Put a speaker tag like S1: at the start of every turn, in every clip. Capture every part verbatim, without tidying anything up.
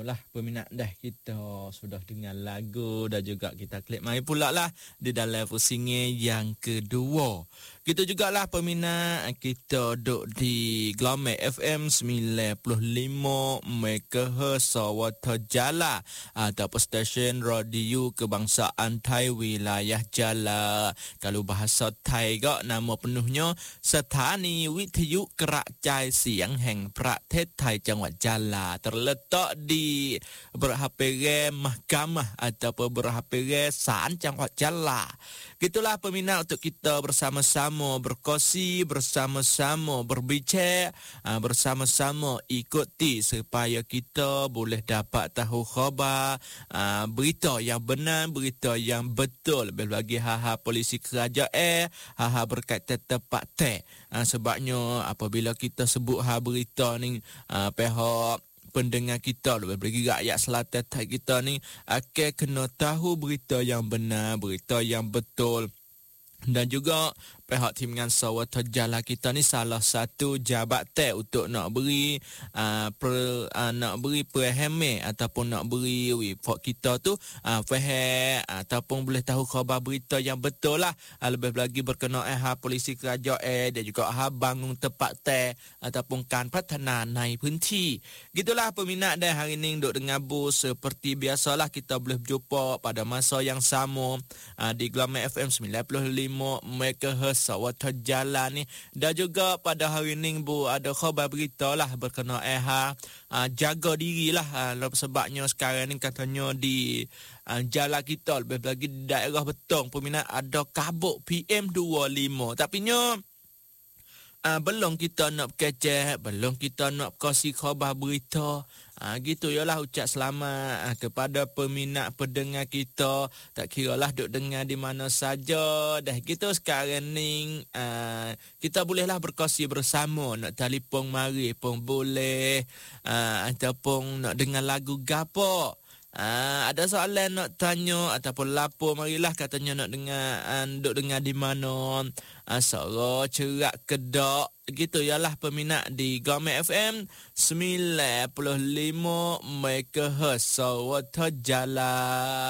S1: lah peminat dah kita sudah dengar lagu dan juga kita klik mai pula lah di dalam pusingan yang kedua. Kita jugalah peminat kita duk di Glamour F M sembilan puluh lima megahertz Sawata Jala ataupun stesen radio kebangsaan Thai wilayah Jala. Kalau bahasa Thai gak nama penuhnya Sthani Withayu Kerajai Siang Heng Pratet Thai Jangwat Jala, terletak di berhapere mahkamah ataupun berhapere Saan Jangwat Jala. Gitulah peminat untuk kita bersama-sama berkongsi, bersama-sama berbicara, bersama-sama ikuti supaya kita boleh dapat tahu khabar, berita yang benar, berita yang betul. Lebih lagi hal-hal polisi kerajaan, hal-hal berkaitan tempat teh. Sebabnya apabila kita sebut hal berita ni, pihak pendengar kita, lebih lagi rakyat selatan Thai kita ni akan kena tahu berita yang benar, berita yang betul. Dan juga pihak Timngan Sawata Jala kita ni salah satu jabatan untuk nak beri uh, per, uh, nak beri pemahaman ataupun nak beri report kita tu uh, faham ataupun boleh tahu khabar berita yang betul lah. Uh, lebih lagi berkenaan hal polisi kerajaan dan juga hal bangun tempat teh ataupun kan pratana naik punti. Gitulah peminat dan hari ni duk dengar bu seperti biasalah kita boleh berjumpa pada masa yang sama uh, di Glamour F M sembilan puluh lima megahertz Sawata Jala ni. Dan juga pada hari ni bu ada khabar berita lah berkenaan ha, uh, jaga diri lah uh, sebabnya sekarang ni katanya di uh, Jala kita lebih lagi di daerah Betong peminat ada kabut P M dua puluh lima. Tapi nyo Uh, belum kita nak kecek, belum kita nak kasih khabar berita. Uh, gitu yalah ucap selamat uh, kepada peminat pendengar kita. Tak kiralah duk dengar di mana saja. Dah gitu sekarang ni uh, kita bolehlah berkongsi bersama. Nak telefon mari pun boleh. Uh, ataupun nak dengar lagu gapo. Ah, ada soalan nak tanya ataupun lapor marilah katanya nak dengar duk dengar di mana ah, suara cerak kedak gitu yalah peminat di Glamour F M sembilan puluh lima megahertz Sawata Jala.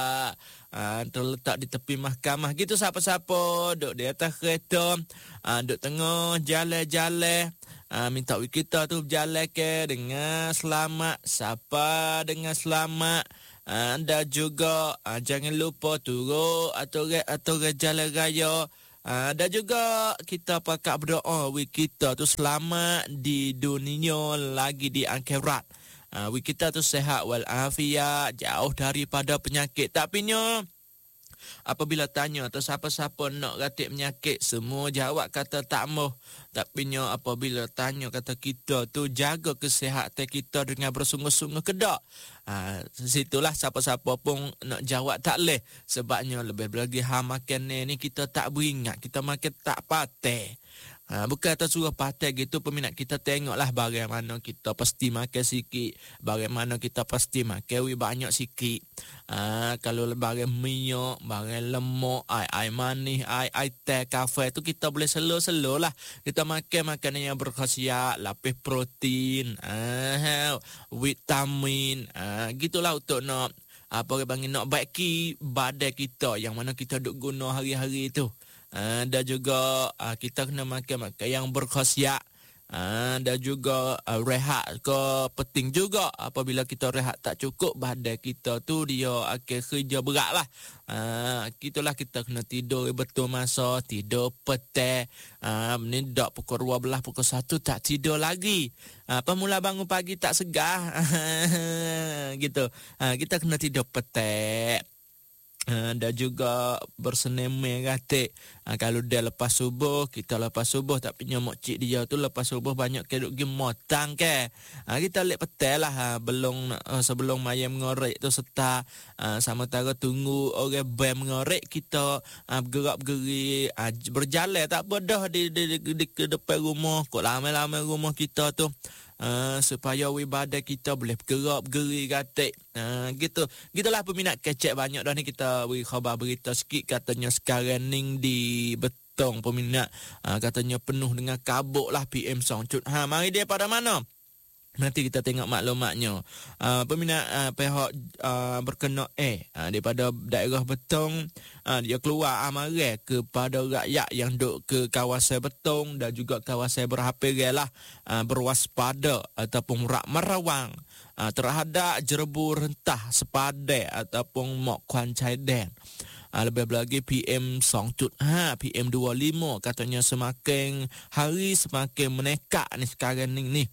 S1: Ah, terletak di tepi mahkamah gitu. Siapa-siapa duk di atas kereta, ah, duk tengah jalan-jalan, ah, minta kita tu berjalan ke dengan selamat, siapa dengan selamat. Anda juga uh, jangan lupa turun atau atau jalan raya. Uh, dan juga kita pakat berdoa wi kita tu selamat di dunia lagi di akhirat. Uh, wi kita tu sehat wal afiat, jauh daripada penyakit. Tapi nyo apabila tanya atau siapa-siapa nak ratik penyakit, semua jawab kata tak mau. Tapi nyo apabila tanya kata kita tu jaga kesihatan kita dengan bersungguh-sungguh kedak. Ha, situlah siapa-siapa pun nak jawab tak leh. Sebabnya lebih lagi ha makan ni kita tak beringat, kita makan tak patah. Ha, bukan atas suruh patah gitu peminat kita tengoklah bagaimana kita pasti makan sikit, bagaimana kita pasti makan wi banyak sikit. Ha, kalau barang minyak, barang lemak, ai ai manis, ai ai teh, kafe tu kita boleh selo-selo lah. Kita makan makanan yang berkhasiat, lapis protein, ha, vitamin, ha, gitulah untuk nak apa panggil nak baiki badan kita yang mana kita duk guna hari-hari tu. Uh, dan juga uh, kita kena makan-makan yang berkhasiat. Uh, dan juga uh, rehat ke penting juga. Apabila kita rehat tak cukup, badan kita tu dia akan kerja berat lah. Uh, Itulah kita kena tidur betul masa, tidur petang. Uh, ni dak pukul dua belas, pukul satu tak tidur lagi. Uh, pemula bangun pagi tak segah. Gitu. Uh, kita kena tidur petang. Uh, dan juga bersenam ratik. Uh, kalau dia lepas subuh, kita lepas subuh. Tapi nyamuk cik dia tu lepas subuh banyak ke duk pergi motang ke. Uh, kita lihat petang lah. Uh, belum, uh, sebelum mayam mengorek tu serta uh, sama tara tunggu orang bem mengorek. Kita uh, bergerak-gerik, uh, berjalan tak apa dah di, di, di, di, di depan rumah. Kok lama-lama rumah kita tu. Uh, supaya ibadah kita boleh bergerak bergeri gatik. Uh, gitu. Gitulah peminat kecek banyak dah ni kita beri khabar berita sikit katanya sekarang ni di Betong peminat uh, katanya penuh dengan kabut lah P M songcut. Ha mari dia pada mana? Nanti kita tengok maklumatnya. Uh, peminat uh, pihak uh, berkenaan eh, uh, daripada daerah Betong, uh, dia keluar amaran kepada rakyat yang duduk ke kawasan Betong dan juga kawasan berhampir lah, uh, berwaspada ataupun rak merawang uh, terhadap jerebu rentah sepadan ataupun mok kuan caiden. Uh, lebih lagi P M dua, P M dua puluh lima katanya semakin hari semakin menekak ni sekarang ni ni.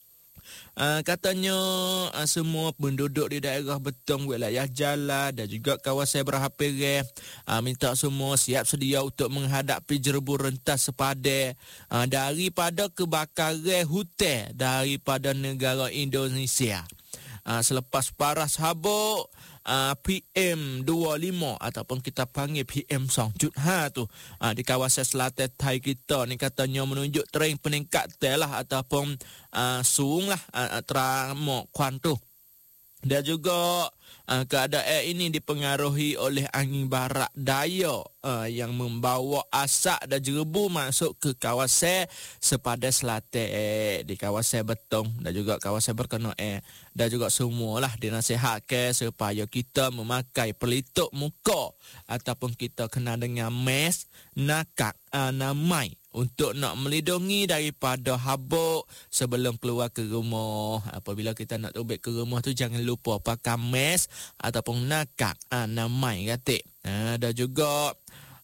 S1: Uh, katanya uh, semua penduduk di daerah Betong, wilayah Jalan dan juga kawasan berhampir uh, minta semua siap sedia untuk menghadapi jerebu rentas sepadan uh, daripada kebakaran hutan daripada negara Indonesia. Uh, selepas paras habuk uh, P M dua puluh lima ataupun kita panggil P M dua tu uh, di kawasan selatan Thai kita ni katanya menunjuk trend peningkatan lah ataupun uh, suung lah uh, terang mok kuan tu. Dan juga uh, keadaan ini dipengaruhi oleh angin barat daya uh, yang membawa asap dan jerebu masuk ke kawasan sepadan selatan eh, di kawasan Betong dan juga kawasan berkenaan eh, dan juga semualah dinasihatkan supaya kita memakai pelitup muka ataupun kita kena dengan mask nakak anamai untuk nak melindungi daripada habuk sebelum keluar ke rumah. Apabila kita nak tubik ke rumah tu jangan lupa pakai mask ataupun nakak anamai katik. Ha, dan juga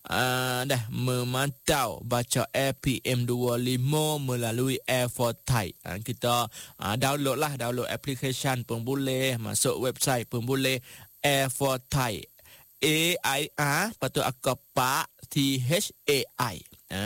S1: uh, dah memantau baca air P M dua puluh lima melalui Air for Thai. Ha, kita uh, download lah, download application pun boleh, masuk website pun boleh, Air for Thai. A I R patut akak Pak T H A I.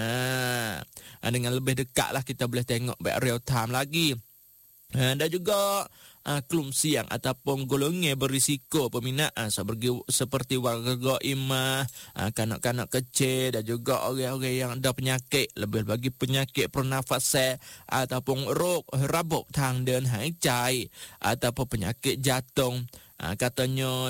S1: Ah, dengan lebih dekat lah kita boleh tengok back real time lagi. Ah, dan juga ah, kelum siang ataupun golongan berisiko peminat ah, seperti, seperti warga imah, ah, kanak-kanak kecil dan juga orang-orang yang ada penyakit, lebih bagi penyakit pernafasan ataupun rok rabuk tang dan haikai ataupun penyakit jantung. Ha, katanya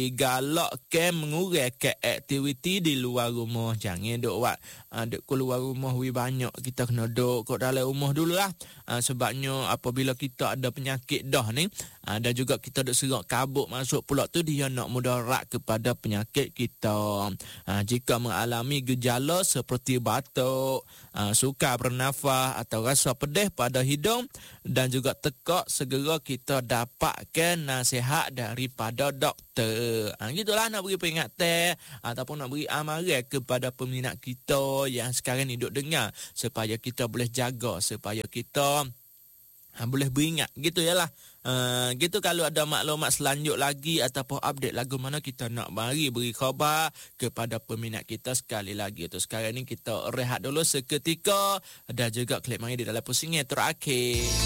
S1: digalakkan mengurangkan aktiviti di luar rumah. Jangan duk buat ha, duk keluar rumah wi banyak. Kita kena duk kat dalam rumah dululah. Ha, sebabnya apabila kita ada penyakit dah ni ha, dan juga kita duk serak kabut masuk pula tu dia nak mudarat kepada penyakit kita. Ha, jika mengalami gejala seperti batuk, ha, sukar bernafas atau rasa pedih pada hidung dan juga tekak, segera kita dapatkan nasihat dari daripada doktor. Ha, gitulah nak beri peringatan ataupun nak beri amaran kepada peminat kita yang sekarang ni duk dengar supaya kita boleh jaga, supaya kita ha, boleh beringat. Gitu yalah. Uh, gitu kalau ada maklumat selanjut lagi ataupun update lagu mana kita nak mari beri khabar kepada peminat kita sekali lagi. Untuk sekarang ni kita rehat dulu seketika dan juga klik mari di dalam pusingan terakhir.